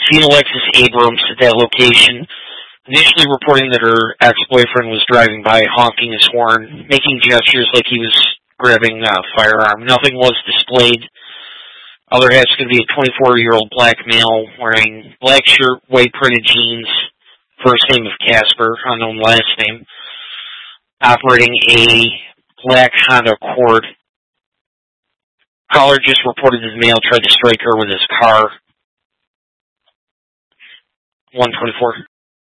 seen Alexis Abrams at that location, initially reporting that her ex-boyfriend was driving by, honking his horn, making gestures like he was grabbing a firearm. Nothing was displayed. Other half's going to be a 24-year-old black male wearing black shirt, white printed jeans, first name of Casper, unknown last name, operating a black Honda Accord. Caller just reported that the male tried to strike her with his car. 124.